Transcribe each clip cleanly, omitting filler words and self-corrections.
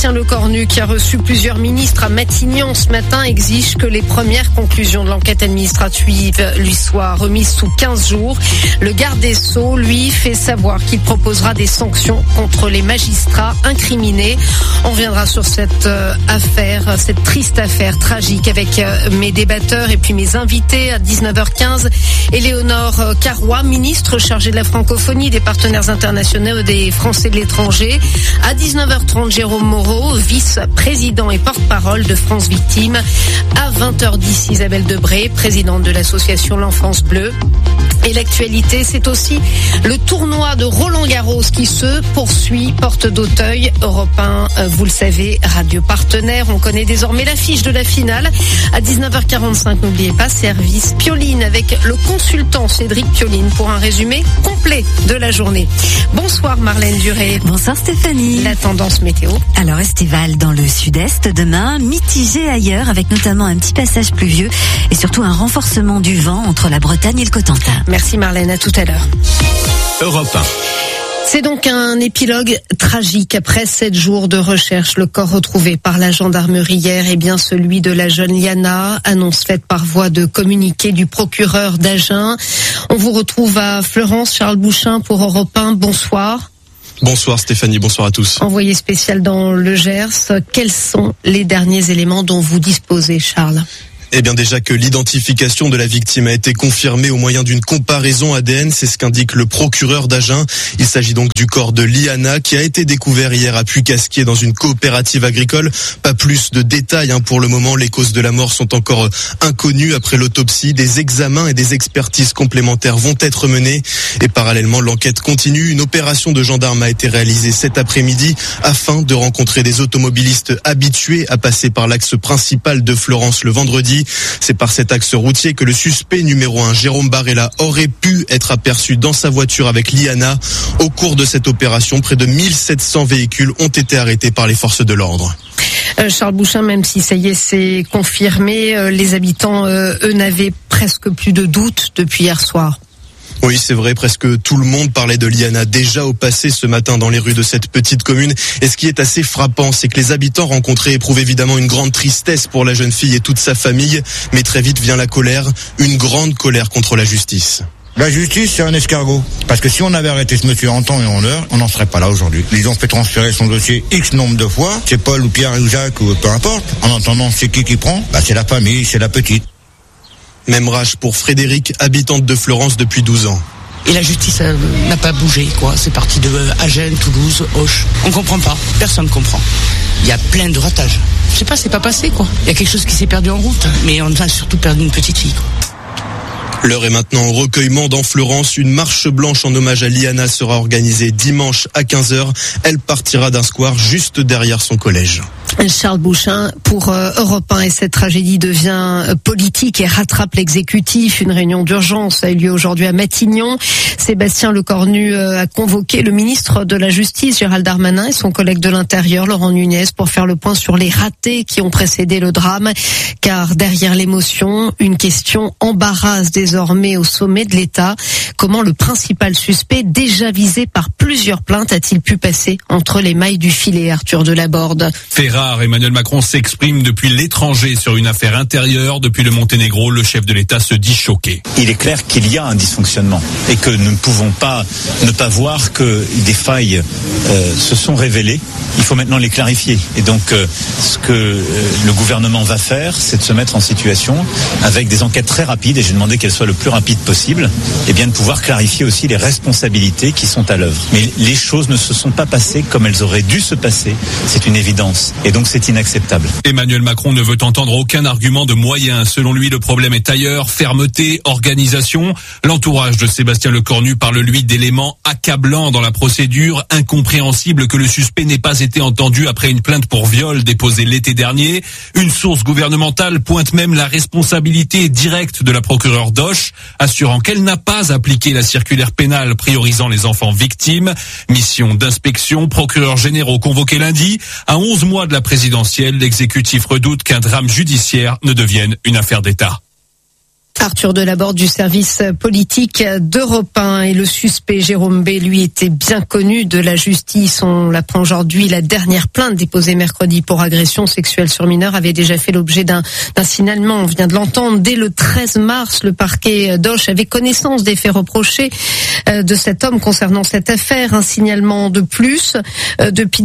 Sébastien Lecornu, qui a reçu plusieurs ministres à Matignon ce matin, exige que les premières conclusions de l'enquête administrative lui soient remises sous 15 jours. Le garde des Sceaux, lui, fait savoir qu'il proposera des sanctions contre les magistrats incriminés. On reviendra sur cette affaire, cette triste affaire tragique avec mes débatteurs et puis mes invités à 19h15. Éléonore Carrois, ministre chargée de la francophonie, des partenaires internationaux des Français de l'étranger. À 19h30, Jérôme Moreau, vice-président et porte-parole de France Victimes. À 20h10, Isabelle Debré, présidente de l'association L'Enfance Bleue. Et l'actualité, c'est aussi le tournoi de Roland-Garros qui se poursuit, porte d'Auteuil, Europe 1, vous le savez, radio partenaire. On connaît désormais l'affiche de la finale. À 19h45, n'oubliez pas, service Pioline avec le consultant Cédric Pioline pour un résumé complet de la journée. Bonsoir Marlène Duré. Bonsoir Stéphanie. La tendance météo. Alors estival dans le sud-est demain, mitigé ailleurs avec notamment un petit passage pluvieux et surtout un renforcement du vent entre la Bretagne et le Cotentin. Merci Marlène, à tout à l'heure. Europe 1. C'est donc un épilogue tragique. Après 7 jours de recherche, le corps retrouvé par la gendarmerie hier est bien celui de la jeune Liana. Annonce faite par voie de communiqué du procureur d'Agen. On vous retrouve à Fleurance, Charles Bouchin pour Europe 1. Bonsoir. Bonsoir Stéphanie, bonsoir à tous. Envoyé spécial dans le Gers, quels sont les derniers éléments dont vous disposez, Charles ? Eh bien déjà que l'identification de la victime a été confirmée au moyen d'une comparaison ADN, c'est ce qu'indique le procureur d'Agen. Il s'agit donc du corps de Liana qui a été découvert hier à Puy-Casquier dans une coopérative agricole. Pas plus de détails pour le moment, les causes de la mort sont encore inconnues après l'autopsie. Des examens et des expertises complémentaires vont être menés et parallèlement l'enquête continue. Une opération de gendarme a été réalisée cet après-midi afin de rencontrer des automobilistes habitués à passer par l'axe principal de Fleurance le vendredi. C'est par cet axe routier que le suspect numéro 1, Jérôme Barella, aurait pu être aperçu dans sa voiture avec Liana. Au cours de cette opération, près de 1700 véhicules ont été arrêtés par les forces de l'ordre. Charles Bouchin, même si ça y est, c'est confirmé, les habitants, eux, n'avaient presque plus de doute depuis hier soir. Oui, c'est vrai, presque tout le monde parlait de Liana déjà au passé ce matin dans les rues de cette petite commune. Et ce qui est assez frappant, c'est que les habitants rencontrés éprouvent évidemment une grande tristesse pour la jeune fille et toute sa famille. Mais très vite vient la colère, une grande colère contre la justice. La justice, c'est un escargot. Parce que si on avait arrêté ce monsieur en temps et en heure, on n'en serait pas là aujourd'hui. Ils ont fait transférer son dossier X nombre de fois. C'est Paul ou Pierre ou Jacques ou peu importe. En attendant, c'est qui prend ? C'est la famille, c'est la petite. Même rage pour Frédéric, habitante de Fleurance depuis 12 ans. Et la justice n'a pas bougé, quoi. C'est parti de Agen, Toulouse, Auch. On comprend pas. Personne comprend. Il y a plein de ratages. Je sais pas, c'est pas passé, quoi. Il y a quelque chose qui s'est perdu en route. Mais on a surtout perdu une petite fille, quoi. L'heure est maintenant au recueillement dans Fleurance. Une marche blanche en hommage à Liana sera organisée dimanche à 15h. Elle partira d'un square juste derrière son collège. Charles Bouchin pour Europe 1 et cette tragédie devient politique et rattrape l'exécutif. Une réunion d'urgence a eu lieu aujourd'hui à Matignon. Sébastien Lecornu a convoqué le ministre de la Justice Gérald Darmanin et son collègue de l'Intérieur Laurent Nunez pour faire le point sur les ratés qui ont précédé le drame. Car derrière l'émotion, une question embarrasse désormais au sommet de l'État. Comment le principal suspect, déjà visé par plusieurs plaintes, a-t-il pu passer entre les mailles du filet, Arthur Delaborde? Emmanuel Macron s'exprime depuis l'étranger sur une affaire intérieure. Depuis le Monténégro, le chef de l'État se dit choqué. Il est clair qu'il y a un dysfonctionnement et que nous ne pouvons pas ne pas voir que des failles se sont révélées. Il faut maintenant les clarifier. Et donc, ce que le gouvernement va faire, c'est de se mettre en situation avec des enquêtes très rapides, et j'ai demandé qu'elles soient le plus rapides possible, et bien de pouvoir clarifier aussi les responsabilités qui sont à l'œuvre. Mais les choses ne se sont pas passées comme elles auraient dû se passer. C'est une évidence. Et donc, c'est inacceptable. Emmanuel Macron ne veut entendre aucun argument de moyens. Selon lui, le problème est ailleurs. Fermeté, organisation. L'entourage de Sébastien Lecornu parle, lui, d'éléments accablants dans la procédure. Incompréhensible que le suspect n'ait pas été entendu après une plainte pour viol déposée l'été dernier. Une source gouvernementale pointe même la responsabilité directe de la procureure d'Auch, assurant qu'elle n'a pas appliqué la circulaire pénale priorisant les enfants victimes. Mission d'inspection, procureurs généraux convoqués lundi. À 11 mois de la présidentielle, l'exécutif redoute qu'un drame judiciaire ne devienne une affaire d'État. Arthur Delaborde du service politique d'Europe 1 et le suspect Jérôme B, lui, était bien connu de la justice. On l'apprend aujourd'hui. La dernière plainte déposée mercredi pour agression sexuelle sur mineur avait déjà fait l'objet d'un signalement. On vient de l'entendre. Dès le 13 mars, le parquet d'Auch avait connaissance des faits reprochés de cet homme concernant cette affaire. Un signalement de plus. Depuis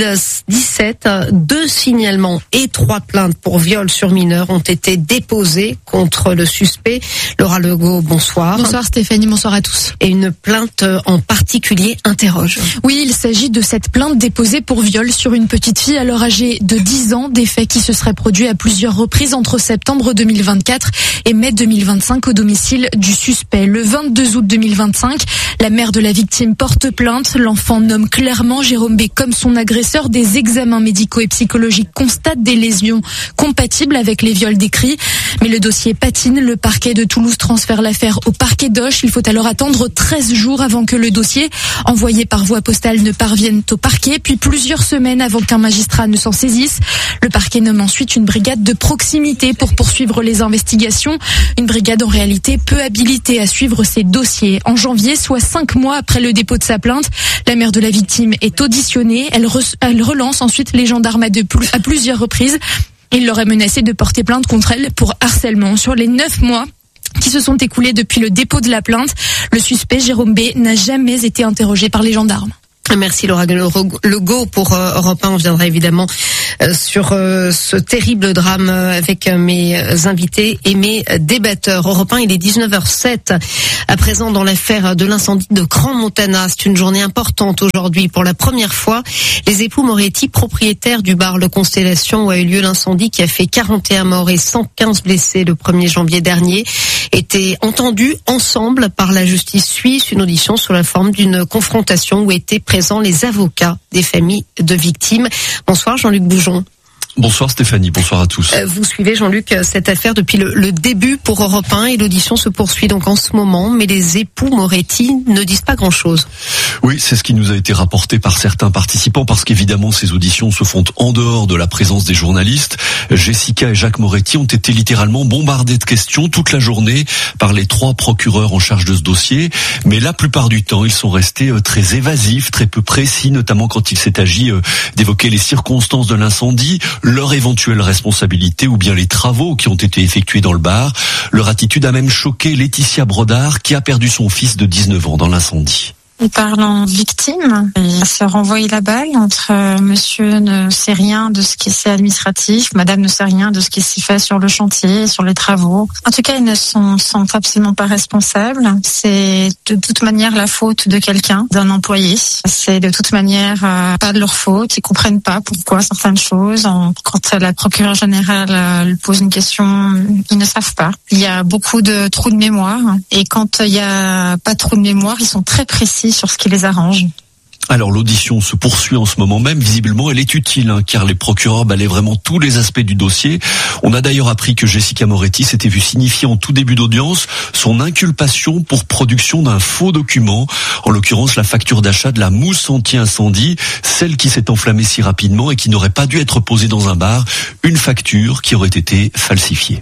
2017, 2 signalements et 3 plaintes pour viol sur mineur ont été déposés contre le suspect. Laura Legault, bonsoir. Bonsoir Stéphanie, bonsoir à tous. Et une plainte en particulier interroge. Oui, il s'agit de cette plainte déposée pour viol sur une petite fille alors âgée de 10 ans, des faits qui se seraient produits à plusieurs reprises entre septembre 2024 et mai 2025 au domicile du suspect. Le 22 août 2025, la mère de la victime porte plainte. L'enfant nomme clairement Jérôme B comme son agresseur. Des examens médicaux et psychologiques constatent des lésions compatibles avec les viols décrits. Mais le dossier patine. Le parquet de Toulouse transfère l'affaire au parquet d'Auch. Il faut alors attendre 13 jours avant que le dossier envoyé par voie postale ne parvienne au parquet, puis plusieurs semaines avant qu'un magistrat ne s'en saisisse. Le parquet nomme ensuite une brigade de proximité pour poursuivre les investigations. Une brigade en réalité peu habilitée à suivre ces dossiers. En janvier, soit 5 mois après le dépôt de sa plainte, la mère de la victime est auditionnée. Elle relance ensuite les gendarmes à plusieurs reprises. Il leur a menacé de porter plainte contre elle pour harcèlement. Sur les 9 mois qui se sont écoulés depuis le dépôt de la plainte, le suspect Jérôme B n'a jamais été interrogé par les gendarmes. Merci Laura Legault pour Europe 1. On viendra évidemment sur ce terrible drame avec mes invités et mes débatteurs. Europe 1, il est 19h07. À présent, dans l'affaire de l'incendie de Crans-Montana, c'est une journée importante aujourd'hui. Pour la première fois, les époux Moretti, propriétaires du bar Le Constellation où a eu lieu l'incendie qui a fait 41 morts et 115 blessés le 1er janvier dernier, étaient entendus ensemble par la justice suisse. Une audition sous la forme d'une confrontation où étaient présents les avocats des familles de victimes. Bonsoir Jean-Luc Boujon. Bonsoir Stéphanie, bonsoir à tous. Vous suivez Jean-Luc cette affaire depuis le début pour Europe 1 et l'audition se poursuit donc en ce moment, mais les époux Moretti ne disent pas grand-chose. Oui, c'est ce qui nous a été rapporté par certains participants parce qu'évidemment ces auditions se font en dehors de la présence des journalistes. Jessica et Jacques Moretti ont été littéralement bombardés de questions toute la journée par les 3 procureurs en charge de ce dossier, mais la plupart du temps ils sont restés très évasifs, très peu précis, notamment quand il s'est agi d'évoquer les circonstances de l'incendie, leur éventuelle responsabilité ou bien les travaux qui ont été effectués dans le bar. Leur attitude a même choqué Laetitia Brodard qui a perdu son fils de 19 ans dans l'incendie. Il parle en victime. Il se renvoie la balle entre monsieur ne sait rien de ce qui est administratif, madame ne sait rien de ce qui s'y fait sur le chantier, sur les travaux. En tout cas, ils ne sont absolument pas responsables. C'est de toute manière la faute de quelqu'un, d'un employé. C'est de toute manière pas de leur faute. Ils comprennent pas pourquoi certaines choses. Quand la procureure générale lui pose une question, ils ne savent pas. Il y a beaucoup de trous de mémoire. Et quand il y a pas de trous de mémoire, ils sont très précis sur ce qui les arrange. Alors l'audition se poursuit en ce moment même, visiblement elle est utile car les procureurs balaient vraiment tous les aspects du dossier. On a d'ailleurs appris que Jessica Moretti s'était vue signifier en tout début d'audience son inculpation pour production d'un faux document, en l'occurrence la facture d'achat de la mousse anti-incendie, celle qui s'est enflammée si rapidement et qui n'aurait pas dû être posée dans un bar, une facture qui aurait été falsifiée.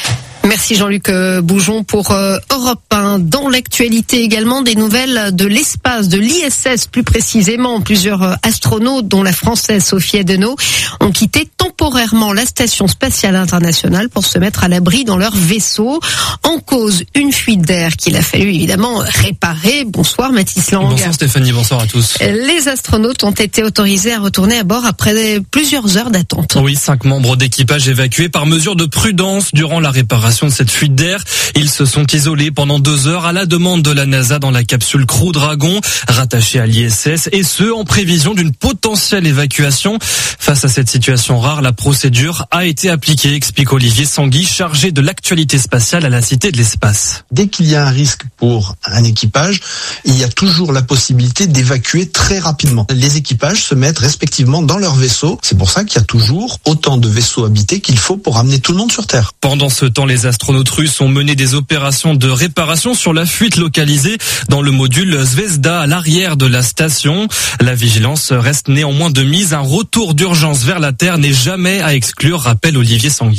Merci Jean-Luc Boujon pour Europe 1. Dans l'actualité également, des nouvelles de l'espace, de l'ISS plus précisément. Plusieurs astronautes, dont la Française Sophie Adenau, ont quitté temporairement la Station Spatiale Internationale pour se mettre à l'abri dans leur vaisseau. En cause, une fuite d'air qu'il a fallu évidemment réparer. Bonsoir Mathis Lang. Bonsoir Stéphanie, bonsoir à tous. Les astronautes ont été autorisés à retourner à bord après plusieurs heures d'attente. Oui, 5 membres d'équipage évacués par mesure de prudence durant la réparation de cette fuite d'air. Ils se sont isolés pendant 2 heures à la demande de la NASA dans la capsule Crew Dragon, rattachée à l'ISS, et ce, en prévision d'une potentielle évacuation. Face à cette situation rare, la procédure a été appliquée, explique Olivier Sanguy, chargé de l'actualité spatiale à la Cité de l'Espace. Dès qu'il y a un risque pour un équipage, il y a toujours la possibilité d'évacuer très rapidement. Les équipages se mettent respectivement dans leur vaisseau. C'est pour ça qu'il y a toujours autant de vaisseaux habités qu'il faut pour amener tout le monde sur Terre. Pendant ce temps, les astronautes russes ont mené des opérations de réparation sur la fuite localisée dans le module Zvezda à l'arrière de la station. La vigilance reste néanmoins de mise. Un retour d'urgence vers la Terre n'est jamais à exclure, rappelle Olivier Sanguy.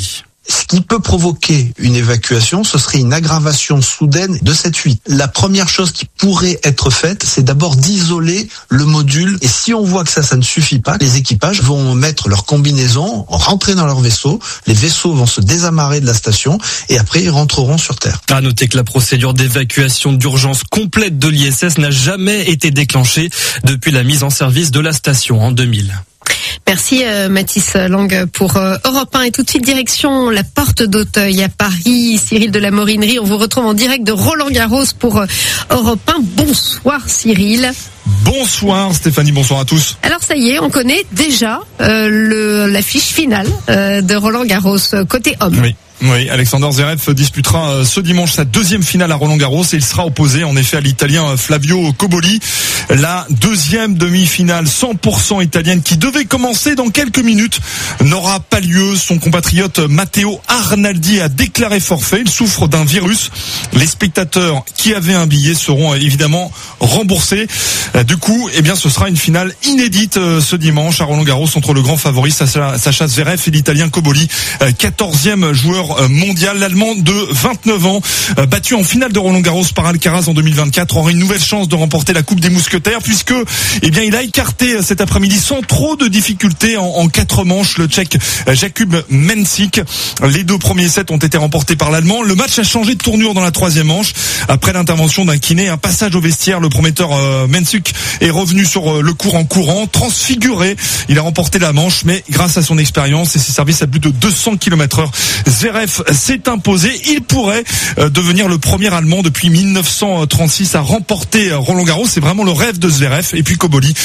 Ce qui peut provoquer une évacuation, ce serait une aggravation soudaine de cette fuite. La première chose qui pourrait être faite, c'est d'abord d'isoler le module. Et si on voit que ça ne suffit pas, les équipages vont mettre leur combinaison, rentrer dans leur vaisseau. Les vaisseaux vont se désamarrer de la station et après ils rentreront sur Terre. À noter que la procédure d'évacuation d'urgence complète de l'ISS n'a jamais été déclenchée depuis la mise en service de la station en 2000. Merci Mathis Lang pour Europe 1 et tout de suite direction la Porte d'Auteuil à Paris. Cyril de la Morinerie, on vous retrouve en direct de Roland-Garros pour Europe 1. Bonsoir Cyril. Bonsoir Stéphanie, bonsoir à tous. Alors ça y est, on connaît déjà l'affiche finale de Roland-Garros côté homme. Oui, Alexander Zverev disputera ce dimanche sa deuxième finale à Roland-Garros et il sera opposé en effet à l'Italien Flavio Cobolli. La deuxième demi-finale 100% italienne qui devait commencer dans quelques minutes n'aura pas lieu. Son compatriote Matteo Arnaldi a déclaré forfait. Il souffre d'un virus. Les spectateurs qui avaient un billet seront évidemment remboursés. Du coup, ce sera une finale inédite ce dimanche à Roland-Garros entre le grand favori Sacha Zverev et l'Italien Cobolli, 14e joueur mondial. L'Allemand de 29 ans, battu en finale de Roland-Garros par Alcaraz en 2024, aura une nouvelle chance de remporter la Coupe des Mousquetaires puisque il a écarté cet après-midi sans trop de difficultés en 4 manches le Tchèque Jakub Mensik. Les 2 premiers sets ont été remportés par l'Allemand. Le match a changé de tournure dans la 3e manche après l'intervention d'un kiné, un passage au vestiaire. Le prometteur Mensik est revenu sur le court en courant, transfiguré. Il a remporté la manche, mais grâce à son expérience et ses services à plus de 200 km/h, Zverev s'est imposé. Il pourrait devenir le premier Allemand depuis 1936 à remporter Roland-Garros. C'est vraiment le rêve de Zverev. Et puis Cobolli